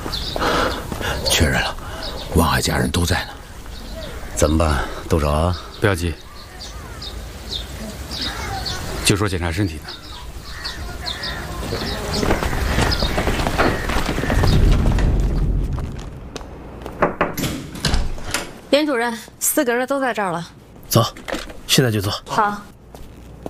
确认了，王海家人都在呢。 怎么办？动手啊？ 不要急，就说检查身体呢。 连主任，4个人都在这儿了。 走，现在就做。 好。